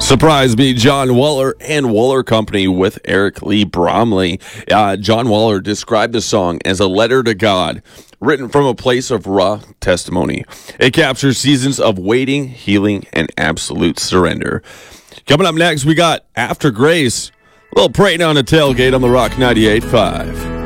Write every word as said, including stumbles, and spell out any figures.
Surprise me, John Waller and Waller Company with Eric Lee Bromley. Uh, John Waller described the song as a letter to God, written from a place of raw testimony. It captures seasons of waiting, healing, and absolute surrender. Coming up next, we got After Grace, a little praying on the tailgate on the Rock ninety-eight point five.